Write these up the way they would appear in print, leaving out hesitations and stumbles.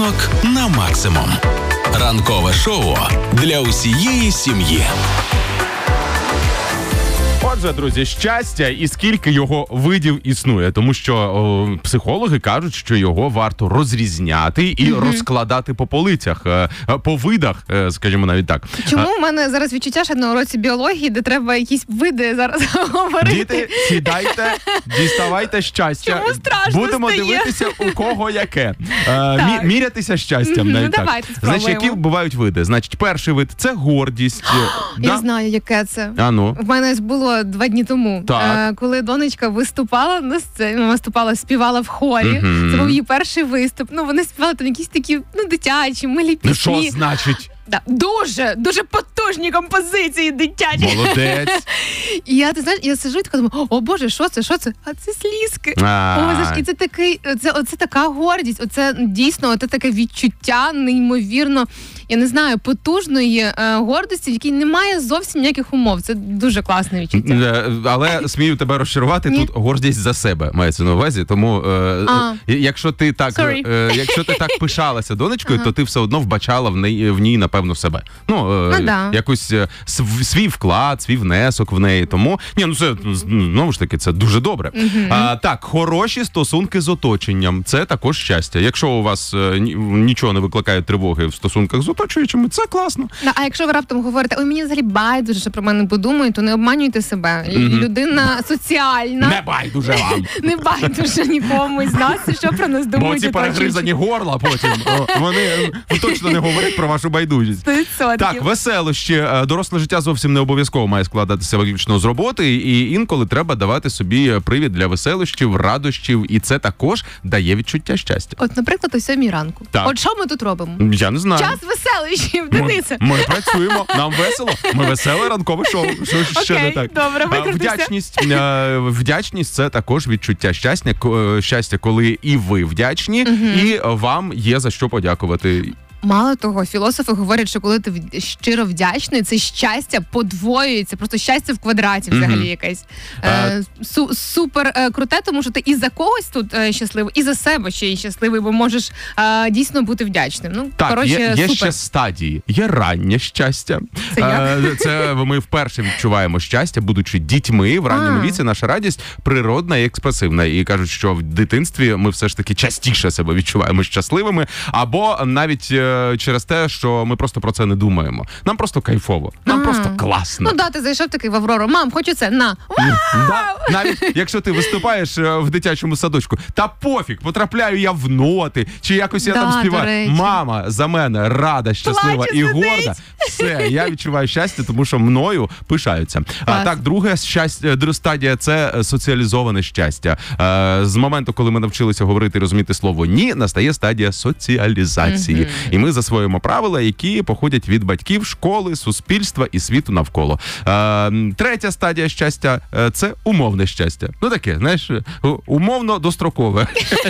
Ранок на максимум. Ранкове шоу для усієї сім'ї. Отже, друзі, щастя і скільки його видів існує, тому що психологи кажуть, що його варто розрізняти і розкладати по полицях, по видах, скажімо навіть так. Чому в мене зараз відчуття ще на уроці біології, де треба якісь види зараз говорити? Діти, сідайте, діставайте щастя. Чому страшно Будемо стає? дивитися, у кого яке. Мірятися щастям, навіть так. Давайте спробуємо. Значить, які бувають види? Значить, перший вид – це гордість. Я знаю, яке це. А ну? В мене було 2 дні тому, коли донечка виступала на сцені, співала в хорі. Це був її перший виступ. Ну, вони співали там якісь такі, дитячі, милі пісні. Ну, що значить? Да, дуже потужні композиції дитячі. Молодець. І я сиджу і така думаю, о Боже, що це? А це слізки. І це такий, оце така гордість, оце дійсно таке відчуття неймовірно, я не знаю, потужної гордості, в якій немає зовсім ніяких умов. Це дуже класне відчуття. Але смію тебе розчарувати, тут гордість за себе мається на увазі, тому якщо ти так пишалася донечкою, то ти все одно вбачала в ній, напевно, себе. Якийсь свій вклад, свій внесок в неї. Тому, це, знову ж таки, це дуже добре. Так, хороші стосунки з оточенням. Це також щастя. Якщо у вас нічого не викликає тривоги в стосунках з оточуючими, це класно. А якщо ви раптом говорите, ой, мені взагалі байдуже, що про мене подумають, то не обманюйте себе. Людина соціальна. Не байдуже вам. Не байдуже нікому з нас, що про нас думають. Бо ці перегризані горла потім, вони точно не говорять про вашу байдужість. 100%. Так, веселощі. Доросле життя зовсім не обов'язково має складатися виключно з роботи, і інколи треба давати собі привід для веселощів, радощів, і це також дає відчуття щастя. От, наприклад, о 7 ранку. Так. От що ми тут робимо? Я не знаю. Час веселощів, Денисе. Ми працюємо, нам весело. Ми веселе ранкове шоу. Що ще не так? Добре, викрутився. Вдячність – це також відчуття щастя, коли і ви вдячні, і вам є за що подякувати. Мало того, філософи говорять, що коли ти щиро вдячний, це щастя подвоюється, просто щастя в квадраті взагалі якесь. Супер круте, тому що ти і за когось тут щасливий, і за себе ще й щасливий, бо можеш дійсно бути вдячним. Так, є ще стадії. Є раннє щастя. Це ми вперше відчуваємо щастя, будучи дітьми. В ранньому віці наша радість природна і експресивна. І кажуть, що в дитинстві ми все ж таки частіше себе відчуваємо щасливими, або навіть через те, що ми просто про це не думаємо. Нам просто кайфово. Нам просто класно. Ти зайшов такий в Аврору. Мам, хочу це, на. Навіть якщо ти виступаєш в дитячому садочку, та пофіг, потрапляю я в ноти, чи якось я там співаю. Мама за мене рада, щаслива і горда. Все, я відчуваю щастя, тому що мною пишаються. Так, друга стадія – це соціалізоване щастя. З моменту, коли ми навчилися говорити і розуміти слово «ні», настає стадія соціалізації. І ми засвоїмо правила, які походять від батьків, школи, суспільства і світу навколо. Третя стадія щастя – це умовне щастя. Таке, знаєш, умовно-дострокове.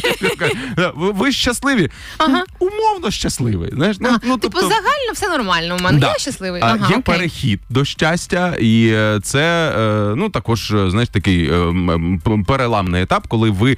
Ви щасливі? Умовно щасливі. Загально все нормально у мене. Я щасливий. Є перехід до щастя, і це, також, знаєш, такий переламний етап, коли ви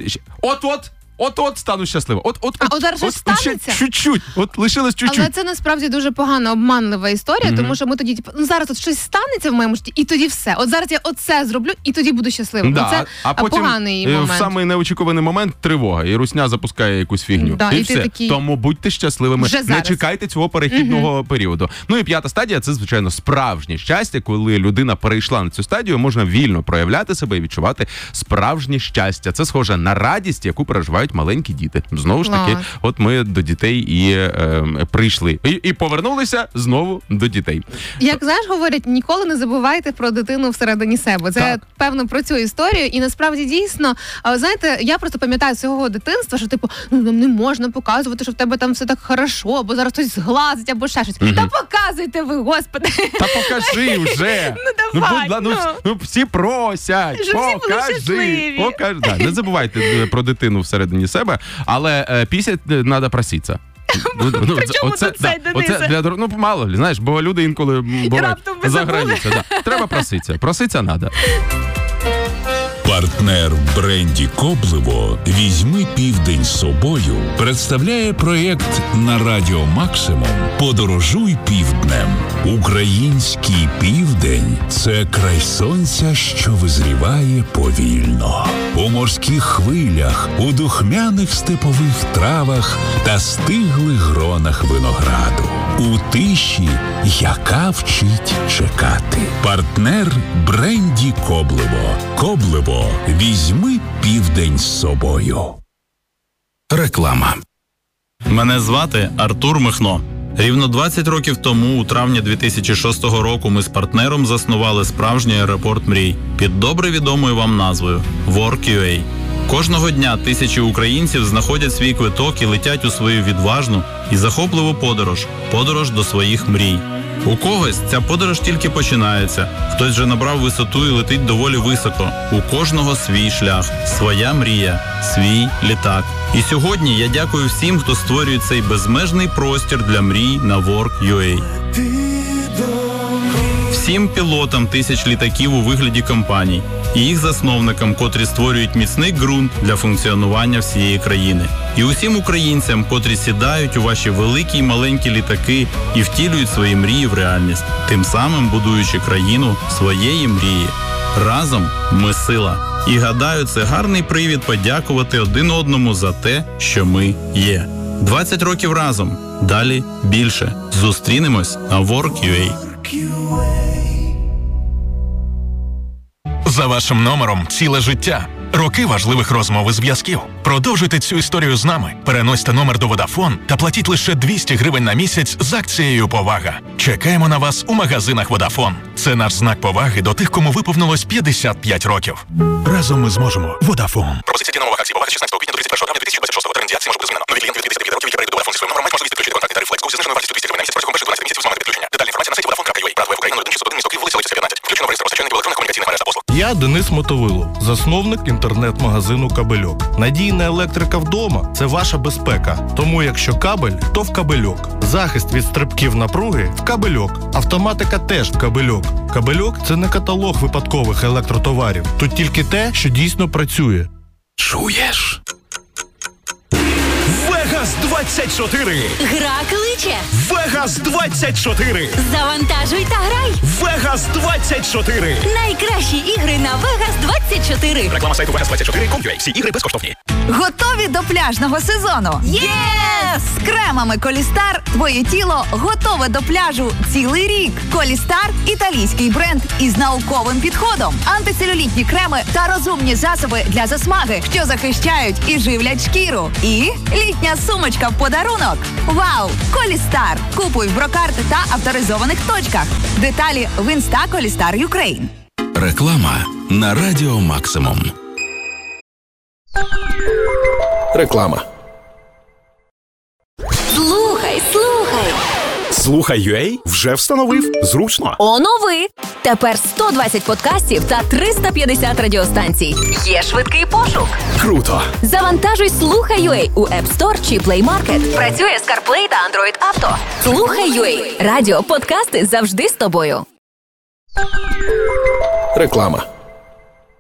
От стану щасливим. От зараз станеться? Чуть-чуть. Лишилось чуть-чуть. Але це насправді дуже погана, обманлива історія, тому що ми тоді, зараз щось станеться в моєму житті, і тоді все. Зараз я оце зроблю, і тоді буду щасливим. Це поганий момент. В самий неочікуваний момент тривога, і русня запускає якусь фігню. І все. Тому будьте щасливими. Не чекайте цього перехідного періоду. І п'ята стадія – це, звичайно, справжнє щастя. Коли людина перейшла на цю стадію, можна вільно проявляти себе і відчувати справжнє щастя. Це схоже на радість, яку переживають маленькі діти. Знову ж таки, от ми до дітей і прийшли. І повернулися знову до дітей. Як, знаєш, говорять, ніколи не забувайте про дитину всередині себе. Це, певно, про цю історію. І насправді, дійсно, знаєте, я просто пам'ятаю свого дитинства, що, нам не можна показувати, що в тебе там все так хорошо, або зараз хтось зглазить, або ще щось. Та показуйте ви, Господи! Та покажи вже! Всі просять! Покажи! Не забувайте про дитину всередині себе, але пісять треба проситися. Причому тут цей, Денисе? Мало ли, знаєш, бо люди інколи бувають за границею. Треба проситися. Проситися треба. Партнер в бренді «Коблево» «Візьми південь з собою» представляє проєкт на Радіо Максимум «Подорожуй півднем». Український південь – це край сонця, що визріває повільно. У морських хвилях, у духмяних степових травах та стиглих гронах винограду. У тиші, яка вчить чекати. Партнер бренді «Коблево». «Коблево» – «Візьми південь з собою». Реклама. Мене звати Артур Михно. Рівно 20 років тому, у травні 2006 року, ми з партнером заснували справжній аеропорт мрій під добре відомою вам назвою Work.ua. Кожного дня тисячі українців знаходять свій квиток і летять у свою відважну і захопливу подорож до своїх мрій. У когось ця подорож тільки починається, хтось вже набрав висоту і летить доволі високо. У кожного свій шлях, своя мрія, свій літак. І сьогодні я дякую всім, хто створює цей безмежний простір для мрій на Work.ua. Всім пілотам тисяч літаків у вигляді компаній і їх засновникам, котрі створюють міцний ґрунт для функціонування всієї країни. І усім українцям, котрі сідають у ваші великі й маленькі літаки і втілюють свої мрії в реальність, тим самим будуючи країну своєї мрії. Разом ми сила. І гадаю, це гарний привід подякувати один одному за те, що ми є. 20 років разом. Далі більше. Зустрінемось на Work.ua. За вашим номером ціле життя. Роки важливих розмов і зв'язків. Продовжуйте цю історію з нами. Переносьте номер до Vodafone та платіть лише 200 гривень на місяць з акцією «Повага». Чекаємо на вас у магазинах Vodafone. Це наш знак поваги до тих, кому виповнилось 55 років. Разом ми зможемо. Vodafone. Пропозиція на умовах акції «Повага» з 16 квітня до 31 травня 2026 року. Термін дії акції може бути змінено. Нові клієнти від 205 років, які перейдуть до Vodafone зі своїм номером, мають можливість підключити контактний тариф Flex зі зниженою вартістю 200 гривень на місяць протягом перших 12 місяців з моменту підключення. Детальна інформація на сайті Vodafone.ua. Брат Україна 0161 місто Київ, вулиця Лисиця, 15. Включено в реєстр постачальників електронних комунікаційних мереж та послуг. Я Денис Мотовило, засновник інтернет-магазину «Кабельок». Надійна електрика вдома – це ваша безпека. Тому якщо кабель, то в «Кабельок». Захист від стрибків напруги – в «Кабельок». Автоматика теж в «Кабельок». «Кабельок» – це не каталог випадкових електротоварів. Тут тільки те, що дійсно працює. Чуєш? Вегас 24. Гра кличе. Вегас 24. Завантажуй та грай. Вегас 24. Найкращі ігри на Вегас 24. Реклама сайту Vegas24.com.ua. Всі ігри безкоштовні. Готові до пляжного сезону? Єс! З кремами Колістар твоє тіло готове до пляжу цілий рік. Колістар – італійський бренд із науковим підходом. Антицелюлітні креми та розумні засоби для засмаги, що захищають і живлять шкіру. І літня сумочка в подарунок. Вау! Колістар! Купуй в Брокарт та авторизованих точках. Деталі в інста Колістар Юкрейн. Реклама на Радіо Максимум. Реклама. Слухай. Слухай.ua вже встановив. Зручно. Онови. Тепер 120 подкастів та 350 радіостанцій. Є швидкий пошук. Круто. Завантажуй Слухай.ua у App Store чи Play Market. Працює з CarPlay та Android Auto. Слухай.ua. Радіо, подкасти завжди з тобою. Реклама.